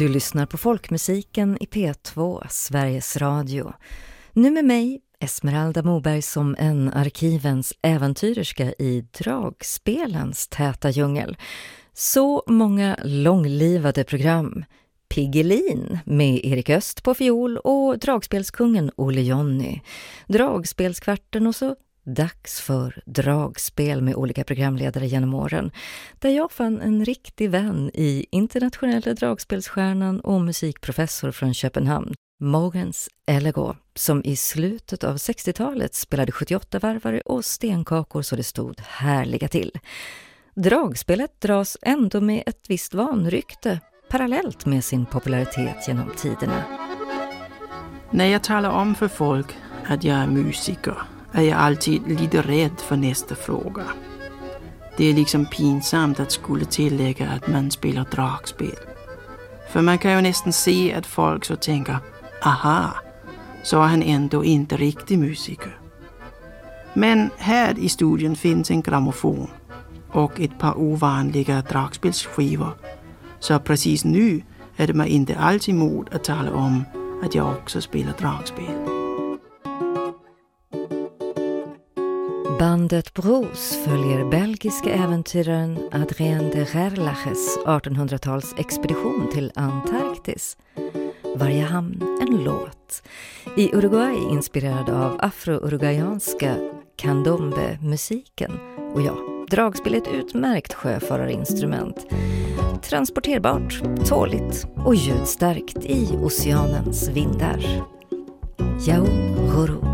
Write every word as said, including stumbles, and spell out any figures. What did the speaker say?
Du lyssnar på folkmusiken i P två, Sveriges Radio. Nu med mig, Esmeralda Moberg, som en arkivens äventyrerska i dragspelens täta djungel. Så många långlivade program. Piggelin med Erik Öst på fiol och dragspelskungen Olle Jonny. Dragspelskvarten och så dags för dragspel med olika programledare genom åren. Där jag fann en riktig vän i internationella dragspelsstjärnan och musikprofessor från Köpenhamn, Mogens Ellegaard, som i slutet av sextiotalet spelade sjuttioåtta-varvare och stenkakor så det stod härliga till. Dragspelet dras ändå med ett visst vanrykte, parallellt med sin popularitet genom tiderna. När jag talar om för folk att jag är musiker är jag alltid lite rädd för nästa fråga. Det är liksom pinsamt att skulle tillägga att man spelar dragspel. För man kan ju nästan se att folk så tänker, aha, så är han ändå inte riktig musiker. Men här i studion finns en grammofon och ett par ovanliga dragspelsskivor. Så precis nu är det mig inte alls emot att tala om att jag också spelar dragspel. Bandet Bruce följer belgiska äventyraren Adrien de Gerlaches artonhundratals expedition till Antarktis. Varje hamn en låt. I Uruguay inspirerad av afro-uruguayanska candombe-musiken. Och ja, dragspel är ett utmärkt sjöfararinstrument. Transporterbart, tåligt och ljudstarkt i oceanens vindar. Jau Ruru.